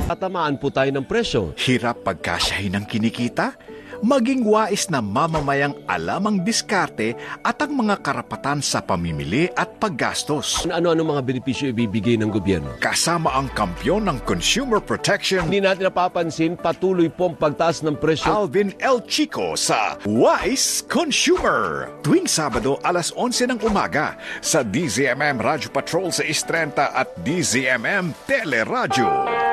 Tatamaan po tayo ng presyo. Hirap pagkasyahin ng kinikita? Maging wais na mamamayang alam ang diskarte at ang mga karapatan sa pamimili at paggastos. Ano-ano mga benepisyo ibibigay ng gobyerno? Kasama ang kampyon ng consumer protection, Hindi natin napapansin, patuloy pong pagtaas ng presyo. Alvin L. Chico sa Wise Consumer. Tuwing Sabado, alas 11 ng umaga sa DZMM Radio Patrol sa 6:30 at DZMM Teleradyo.